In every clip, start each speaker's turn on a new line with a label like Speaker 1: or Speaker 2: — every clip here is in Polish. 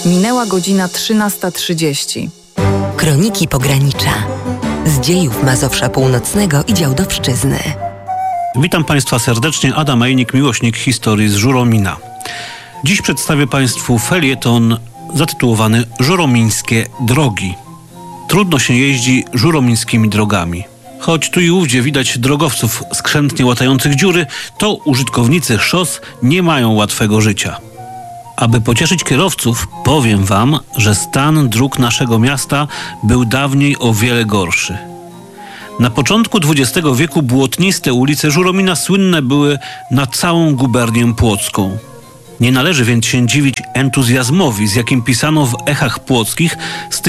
Speaker 1: Minęła godzina 13:30.
Speaker 2: Kroniki Pogranicza. Z dziejów Mazowsza Północnego i Działdowszczyzny.
Speaker 3: Witam Państwa serdecznie, Adam Majnik, miłośnik historii z Żuromina. Dziś przedstawię Państwu felieton zatytułowany Żuromińskie drogi. Trudno się jeździ żuromińskimi drogami. Choć tu i ówdzie widać drogowców skrzętnie łatających dziury, to użytkownicy szos nie mają łatwego życia. Aby pocieszyć kierowców, powiem Wam, że stan dróg naszego miasta był dawniej o wiele gorszy. Na początku XX wieku błotniste ulice Żuromina słynne były na całą gubernię płocką. Nie należy więc się dziwić entuzjazmowi, z jakim pisano w Echach Płockich z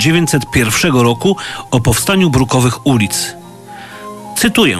Speaker 3: 1901 roku o powstaniu brukowych ulic. Cytuję: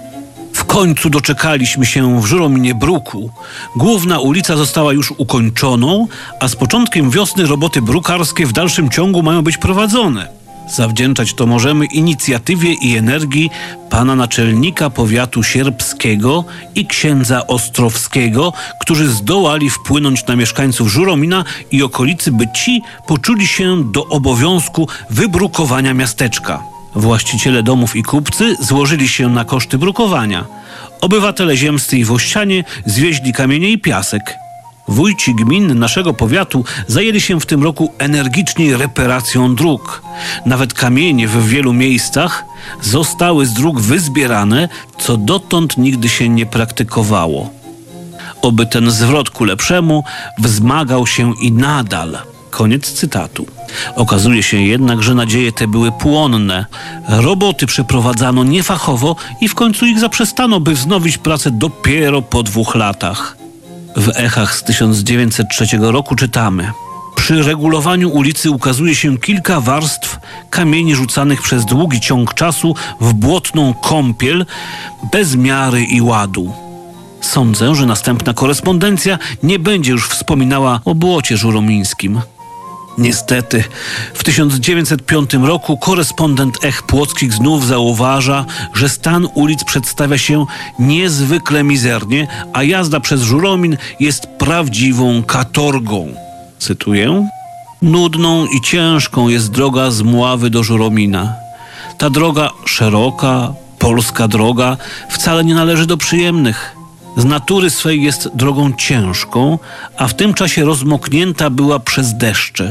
Speaker 3: w końcu doczekaliśmy się w Żurominie bruku. Główna ulica została już ukończoną, a z początkiem wiosny roboty brukarskie w dalszym ciągu mają być prowadzone. Zawdzięczać to możemy inicjatywie i energii pana naczelnika powiatu sierpskiego i księdza Ostrowskiego, którzy zdołali wpłynąć na mieszkańców Żuromina i okolicy, by ci poczuli się do obowiązku wybrukowania miasteczka. Właściciele domów i kupcy złożyli się na koszty brukowania. Obywatele ziemscy i wościanie zwieźli kamienie i piasek. Wójci gmin naszego powiatu zajęli się w tym roku energicznie reparacją dróg. Nawet kamienie w wielu miejscach zostały z dróg wyzbierane, co dotąd nigdy się nie praktykowało. Oby ten zwrot ku lepszemu wzmagał się i nadal. Koniec cytatu. Okazuje się jednak, że nadzieje te były płonne. Roboty przeprowadzano niefachowo i w końcu ich zaprzestano, by wznowić pracę dopiero po 2 latach. W Echach z 1903 roku czytamy: przy regulowaniu ulicy ukazuje się kilka warstw kamieni rzucanych przez długi ciąg czasu w błotną kąpiel bez miary i ładu. Sądzę, że następna korespondencja nie będzie już wspominała o błocie żuromińskim. Niestety, w 1905 roku korespondent Ech Płockich znów zauważa, że stan ulic przedstawia się niezwykle mizernie, a jazda przez Żuromin jest prawdziwą katorgą. Cytuję: nudną i ciężką jest droga z Mławy do Żuromina. Ta droga szeroka, polska droga, wcale nie należy do przyjemnych. Z natury swej jest drogą ciężką, a w tym czasie rozmoknięta była przez deszcze.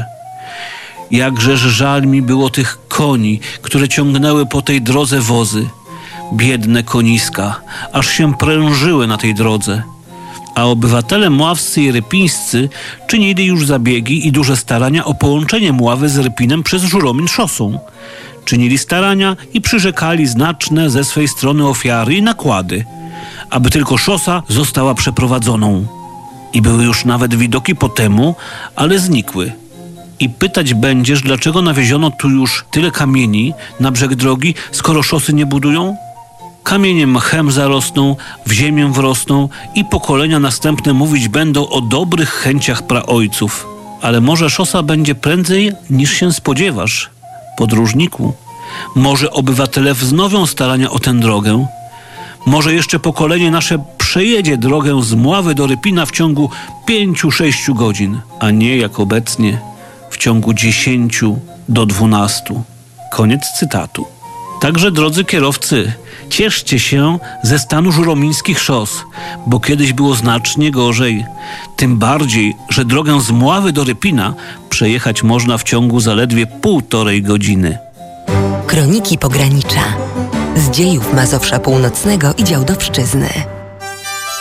Speaker 3: Jakżeż żal mi było tych koni, które ciągnęły po tej drodze wozy. Biedne koniska, aż się prężyły na tej drodze. A obywatele mławscy i rypińscy czynili już zabiegi i duże starania o połączenie Mławy z Rypinem przez Żuromin szosą. Czynili starania i przyrzekali znaczne ze swej strony ofiary i nakłady, aby tylko szosa została przeprowadzoną. I były już nawet widoki po temu, ale znikły. I pytać będziesz, dlaczego nawieziono tu już tyle kamieni na brzeg drogi, skoro szosy nie budują? Kamienie mchem zarosną, w ziemię wrosną i pokolenia następne mówić będą o dobrych chęciach praojców. Ale może szosa będzie prędzej, niż się spodziewasz, podróżniku. Może obywatele wznowią starania o tę drogę. Może jeszcze pokolenie nasze przejedzie drogę z Mławy do Rypina w ciągu 5-6 godzin, a nie jak obecnie w ciągu 10 do 12. Koniec cytatu. Także, drodzy kierowcy, cieszcie się ze stanu żuromińskich szos, bo kiedyś było znacznie gorzej. Tym bardziej, że drogę z Mławy do Rypina przejechać można w ciągu zaledwie 1,5 godziny.
Speaker 2: Kroniki Pogranicza. Z dziejów Mazowsza Północnego i Działdowszczyzny.